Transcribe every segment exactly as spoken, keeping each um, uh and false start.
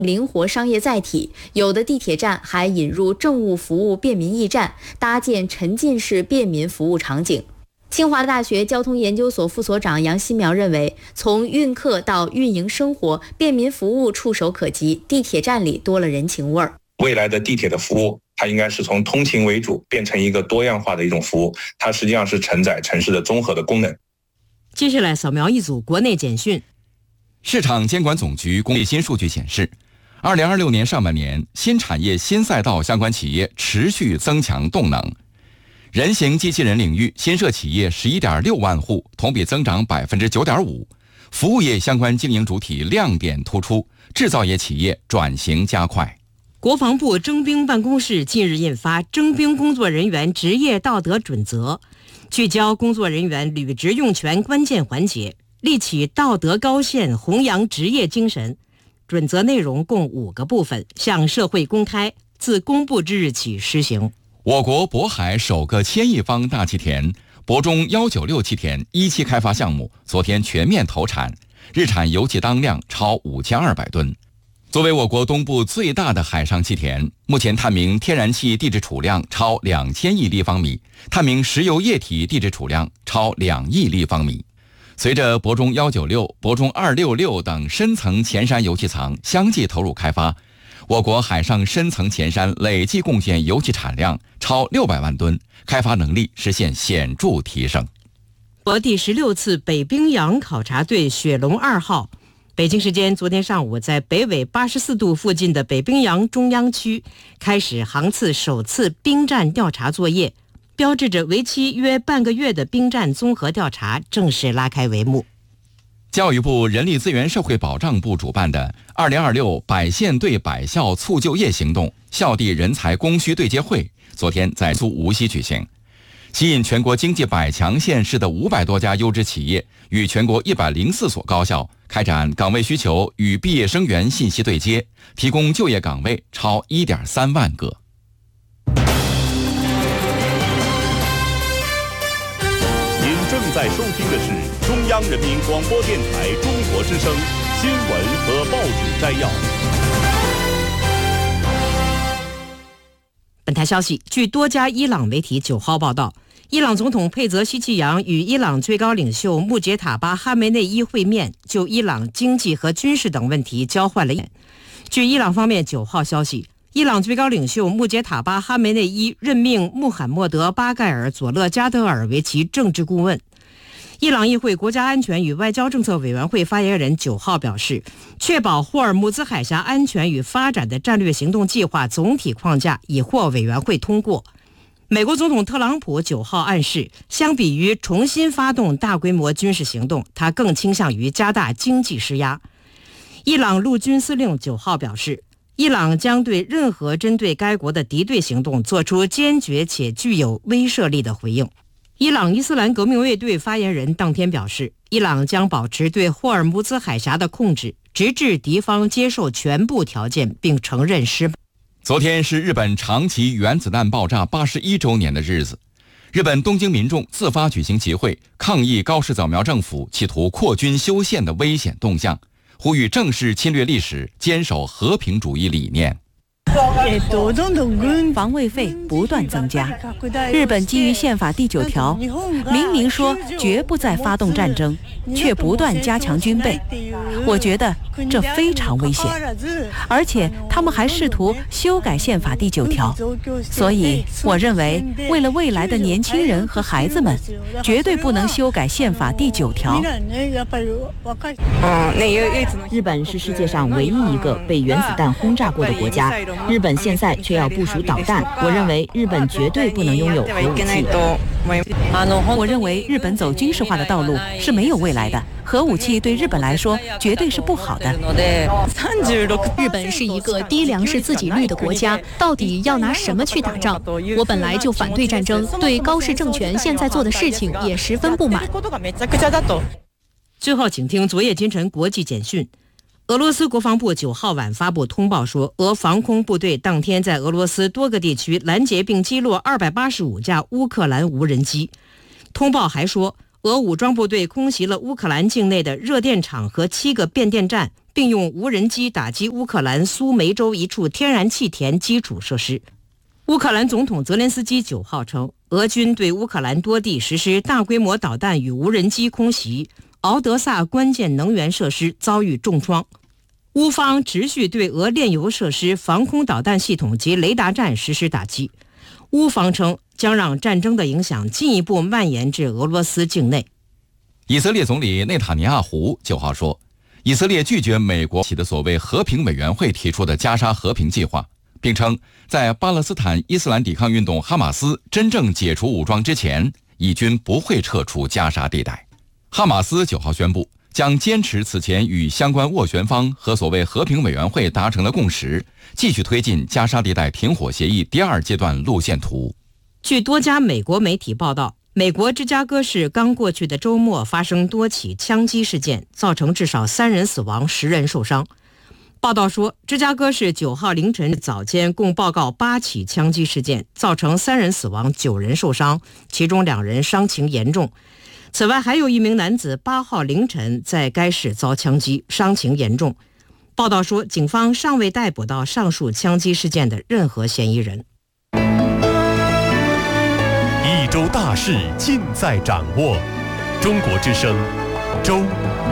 灵活商业载体，有的地铁站还引入政务服务便民驿站，搭建沉浸式便民服务场景。清华大学交通研究所副所长杨希苗认为，从运客到运营生活，便民服务触手可及，地铁站里多了人情味儿。 未来的地铁的服务，它应该是从通勤为主，变成一个多样化的一种服务，它实际上是承载城市的综合的功能。 接下来扫描一组国内简讯。 市场监管总局公布新数据显示，二零二六年上半年，新产业新赛道相关企业持续增强动能。人形机器人领域新设企业十一点六万户，同比增长百分之九点五。服务业相关经营主体亮点突出，制造业企业转型加快。 国防部征兵办公室近日印发《征兵工作人员职业道德准则》，聚焦工作人员履职用权关键环节，立起道德高线，弘扬职业精神。准则内容共五个部分，向社会公开，自公布之日起施行。 我国渤海首个千亿方大气田渤中一九六气田一期开发项目昨天全面投产，日产油气当量超五千二百吨。作为我国东部最大的海上气田，目前探明天然气地质储量超两千亿立方米，探明石油液体地质储量超两亿立方米。随着渤中一九六、渤中二六六等深层前山油气藏相继投入开发，我国海上深层前山累计贡献油气产量超六百万吨，开发能力实现显著提升。 国第十六次北冰洋考察队雪龙二号，北京时间昨天上午在北纬八十四度附近的北冰洋中央区开始航次首次冰战调查作业，标志着为期约半个月的冰战综合调查正式拉开帷幕。 教育部人力资源社会保障部主办的二零二六百县对百校促就业行动校地人才供需对接会昨天在苏无锡举行，吸引全国经济百强县市的五百多家优质企业与全国一百零四所高校开展岗位需求与毕业生源信息对接，提供就业岗位超一点三万个。 您正在收听的是中央人民广播电台中国之声新闻和报纸摘要。 本台消息，据多家伊朗媒体九号报道，伊朗总统佩泽希奇扬与伊朗最高领袖穆杰塔巴哈梅内伊会面，就伊朗经济和军事等问题交换了意见。据伊朗方面九号消息，伊朗最高领袖穆杰塔巴哈梅内伊任命穆罕默德巴盖尔佐勒加德尔为其政治顾问。伊朗议会国家安全与外交政策委员会发言人九号表示，确保霍尔木兹海峡安全与发展的战略行动计划总体框架已获委员会通过。美国总统特朗普九号暗示，相比于重新发动大规模军事行动，他更倾向于加大经济施压。伊朗陆军司令九号表示，伊朗将对任何针对该国的敌对行动做出坚决且具有威慑力的回应。伊朗伊斯兰革命卫队发言人当天表示，伊朗将保持对霍尔木兹海峡的控制，直至敌方接受全部条件并承认失败。 昨天是日本长崎原子弹爆炸八十一周年的日子，日本东京民众自发举行集会，抗议高市早苗政府企图扩军修宪的危险动向，呼吁正视侵略历史，坚守和平主义理念。 防卫费不断增加，日本基于宪法第九条明明说绝不再发动战争，却不断加强军备，我觉得这非常危险，而且他们还试图修改宪法第九条，所以我认为为了未来的年轻人和孩子们，绝对不能修改宪法第九条。 日本是世界上唯一一个被原子弹轰炸过的国家，日本现在却要部署导弹，我认为日本绝对不能拥有核武器。 我认为日本走军事化的道路是没有未来的，核武器对日本来说绝对是不好的。 日本是一个低粮食自给率的国家，到底要拿什么去打仗？我本来就反对战争，对高市政权现在做的事情也十分不满。 最后请听昨夜今晨国际简讯。俄罗斯国防部九号晚发布通报说，俄防空部队当天在俄罗斯多个地区拦截并击落二百八十五架乌克兰无人机。通报还说， 俄武装部队空袭了乌克兰境内的热电厂和七个变电站，并用无人机打击乌克兰苏梅州一处天然气田基础设施。乌克兰总统泽连斯基九号称，俄军对乌克兰多地实施大规模导弹与无人机空袭，敖德萨关键能源设施遭遇重创。乌方持续对俄炼油设施、防空导弹系统及雷达站实施打击。乌方称将让战争的影响进一步蔓延至俄罗斯境内。 以色列总理内塔尼亚胡九号说，以色列拒绝美国起的所谓和平委员会提出的加沙和平计划，并称在巴勒斯坦伊斯兰抵抗运动哈马斯真正解除武装之前，以军不会撤出加沙地带。哈马斯九号宣布将坚持此前与相关斡旋方和所谓和平委员会达成的共识，继续推进加沙地带停火协议第二阶段路线图。 据多家美国媒体报道，美国芝加哥市刚过去的周末发生多起枪击事件，造成至少三人死亡，十人受伤。报道说，芝加哥市九号凌晨早间共报告八起枪击事件，造成三人死亡，九人受伤，其中两人伤情严重。此外，还有一名男子八号凌晨在该市遭枪击，伤情严重。报道说，警方尚未逮捕到上述枪击事件的任何嫌疑人。 一周大事尽在掌握，中国之声周。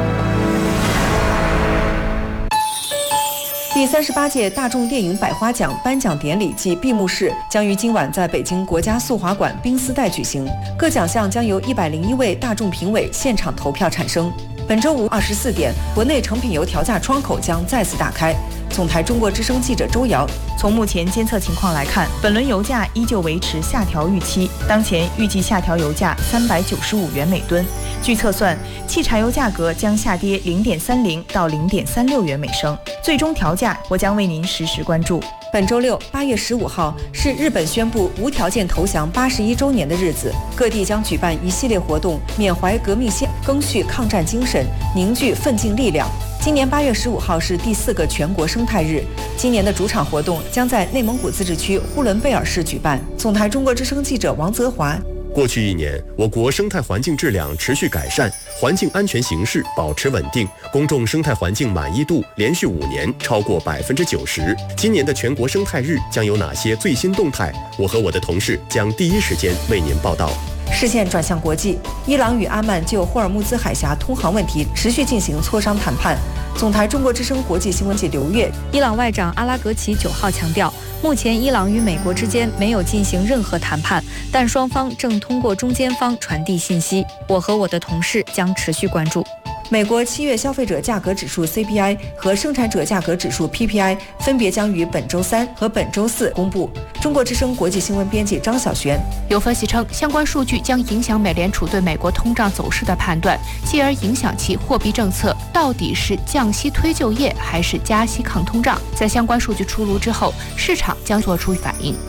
第三十八届大众电影百花奖颁奖典礼暨闭幕式将于今晚在北京国家速滑馆冰丝带举行，各奖项将由一百零一位大众评委现场投票产生。本周五二十四点，国内成品油调价窗口将再次打开。总台中国之声记者周瑶， 从目前监测情况来看，本轮油价依旧维持下调预期，当前预计下调油价三百九十五元每吨。据测算，汽柴油价格将下跌零点三零到零点三六元每升，最终调价我将为您实时关注。 本周六八月十五号是日本宣布无条件投降八十一周年的日子，各地将举办一系列活动，缅怀革命先，赓续抗战精神，凝聚奋进力量。今年八月十五号是第四个全国生态日，今年的主场活动将在内蒙古自治区呼伦贝尔市举办。总台中国之声记者王泽华。 过去一年，我国生态环境质量持续改善，环境安全形势保持稳定，公众生态环境满意度连续五年超过百分之九十。今年的全国生态日将有哪些最新动态？我和我的同事将第一时间为您报道。 视线转向国际，伊朗与阿曼就霍尔木兹海峡通航问题持续进行磋商谈判。总台中国之声国际新闻记刘月， 伊朗外长阿拉格齐九号强调，目前伊朗与美国之间没有进行任何谈判，但双方正通过中间方传递信息。我和我的同事将持续关注。 美国七月消费者价格指数 C P I 和生产者价格指数 P P I 分别将于本周三和本周四公布。中国之声国际新闻编辑张小璇。 有分析称，相关数据将影响美联储对美国通胀走势的判断，继而影响其货币政策到底是降息推就业还是加息抗通胀。在相关数据出炉之后，市场将做出反应。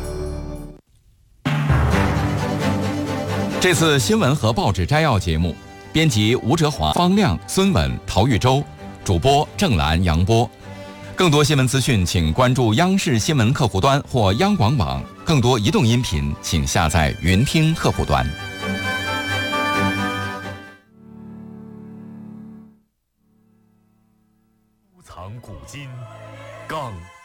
这次新闻和报纸摘要节目，编辑吴哲华、方亮、孙稳、陶玉洲，主播郑兰、杨波。更多新闻资讯，请关注央视新闻客户端或央广网。更多移动音频，请下载云听客户端。 收藏古今，钢